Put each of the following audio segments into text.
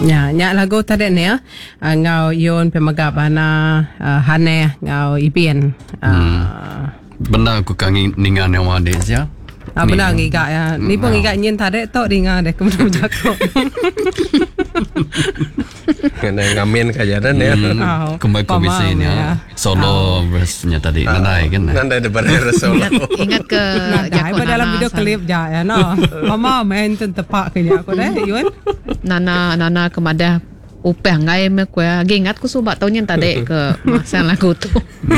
Nya lagu tadi ni ngau yon pemagap ana hane ngau ibien. Benda aku kangen ningan yang ada saja. Benar ngigak ya. Ni pun ngigak nyin tadi tok dengar deh kemudian jago. Kena ngamen kajaran ya. Kembali komisi ni solo verse-nya tadi nandai kan. Nandai depan solo. Ingat ke Jago dalam video klip ja ya no. Mama main tepak ke aku deh Yun. Nana kemadah upah ngai me ko ingat ku subat tahun tadi ke masang lagu tu.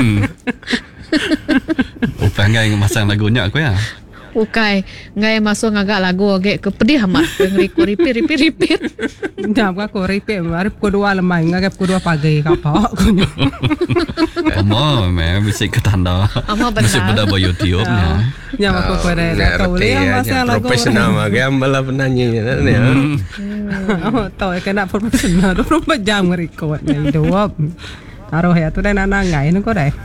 Upah ngai masang lagunya aku ya. Ukai ngai masuk ngagak lagu agak kepedih amat repeat. Jam aku repeat arep kedua lemai ngagap kedua pagi kapok aku. Ama bisa ketanda. Bisa benda ba YouTube nya. Jam aku pada tahu le masa lagu profesional mah gambala penyanyi ya. Oh tahu kena profesional 24 jam record ni dua. Taruh ya tu dah nak ngai ko dah.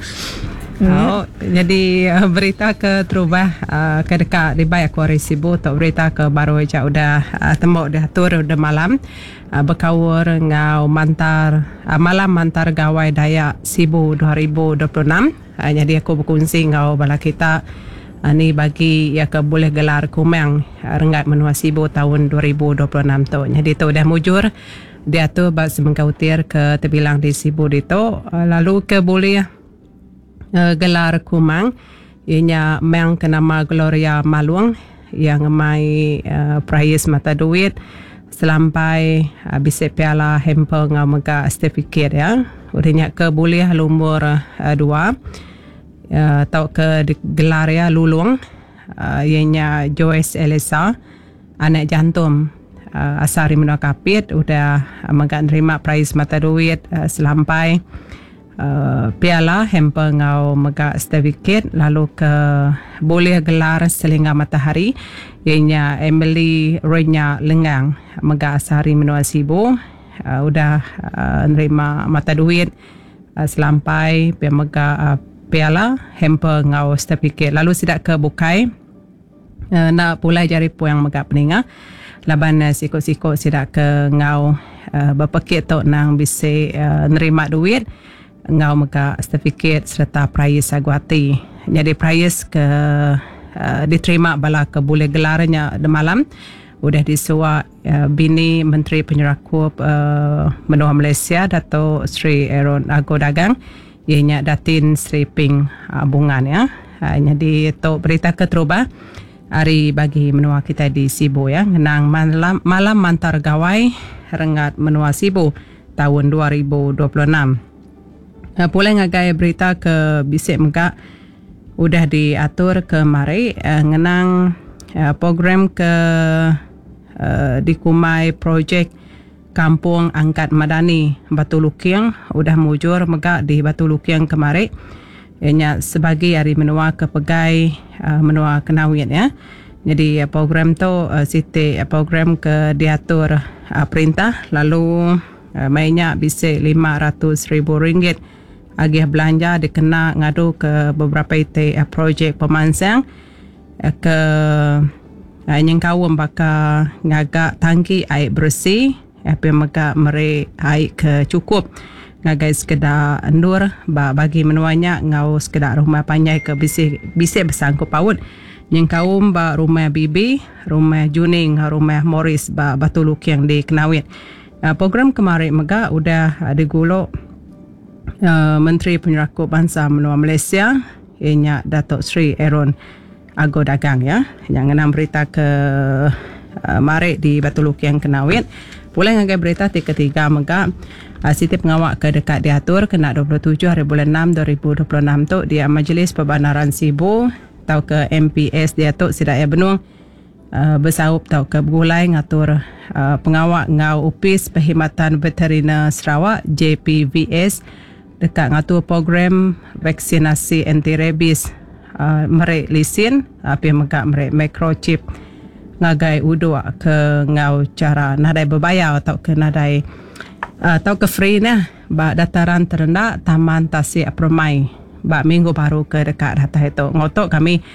Jadi berita ke terubah ke dekat di Bayak Kuari Sibu untuk berita ke baru aja udah tembok dah tur udah malam berkawur ngau malam mantar gawai Dayak Sibu 2026. Jadi aku berkongsi ngau bala kita ni bagi ya ke boleh gelar kumang rengat menua Sibu tahun 2026 tu. Jadi tu dah mujur dia tu bak semengkautir ke terbilang di Sibu itu lalu ke boleh gelar kumang ianya meng kenama Gloria Maluang yang mai prize mata duit selampai bisa piala hempel ngau mega certificate ya udahnya ke boleh lumur 2 tau ke gelar ya lulung ianya Joyce Elisa anak jantung asari menua kapit udah mega nerima prize mata duit selampai piala hempel ngau mega certificate lalu ke boleh gelar selingga matahari ianya Emily Renya Lengang mega asari menua Sibu udah nerima mata duit selampai mega piala hempel ngau certificate lalu sidak ke bukai nak pulai jari puang mega peninga laban sikok-sikok sidak ke ngau berpekit tok nang bisa nerima duit ngau mega certificate serta prize aguati. Jadi prize ke diterima bala ke boleh gelarnya de malam udah disua bini Menteri Penyerakup Menua Malaysia Dato' Sri Aaron Ago Dagang ianya Datin Sri Ping Bungan ya. Jadi tu berita ke terubah hari bagi menua kita di Sibu ya ngenang malam mantar gawai rengat menua Sibu tahun 2026. Pulai ngagai berita ke bisik mega udah diatur ke mari ngenang program ke dikumai projek Kampung Angkat Madani Batu Lukiang udah mujur mega di Batu Lukiang kemari ianya sebagai hari menua ke pegai menua Kenawit ya. Jadi program tu siti program ke diatur perintah lalu mainnya bisik RM500,000 agih belanja dikena ngadu ke beberapa ite projek pemansang ke nyengkawum baka ngagak tangki air bersih apa mega mere air ke cukup ngagai sekedar endur bagi menuanya ngau sekedar rumah panjai ke bisik bersangkup paut nyengkawum ba rumah bibi rumah juning rumah Morris Batu Lukiang di Kenawit. Program kemarin mega udah digulok Menteri Penyerakup Bangsa Menua Malaysia ianya Dato' Sri Aaron Ago Dagang ya yang ngenam berita ke Marik di Batu Lukiang Kenawit. Pulai ngagai berita ketiga mega Siti Pengawak ke dekat diatur kena 27 hari bulan 6 2026 tu di Majlis Pembanaran Sibu tau ke MPS diatur Sidaya Benung bersaup tau ke bergulai ngatur pengawak ngau upis Perkhidmatan Veteriner Sarawak JPVS dekat ngatur program vaksinasi anti-rabies merek lisin api megak merek microchip ngagai uduk ke ngau cara nadai berbayar atau ke nadai atau ke free nah ba dataran terendah Taman Tasik Permai ba minggu baru ke dekat data itu ngotok kami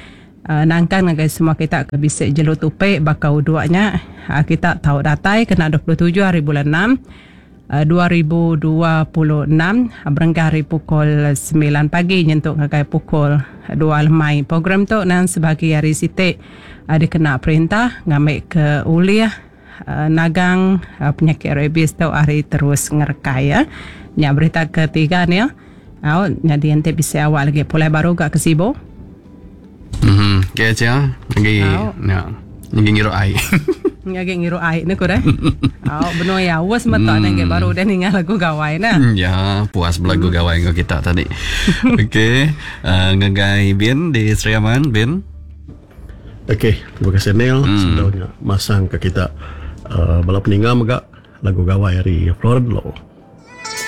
nangkan ngagai semua kita ke bisik jelu tupik bakau duanya kita tahu datai kena 27 hari bulan 6 2026 berengah hari pukul 9 pagi nyentuk ngagai pukul 2 lemai. Program tu nan sebagai hari sitik dikena perintah ngambil ke uliah nagang penyakit rabies tu hari terus ngerkai ya. Nya berita ketiga ni ya. Jadi ente bisa awak lagi pulai baru gak kesibo. Kaya cia lagi lagi ngiru ai. Ngagi ngiru ai ni kurang. Benar ya, was mata nang baru dan ingat lagu gawai na. Ya, puas belagu gawai ko kita tadi. Okey, ngagai Bin di Seriaman, Bin. Okey, terima kasih Neil. Sebenarnya masang ke kita bala peninggal megak lagu gawai hari Florida Law.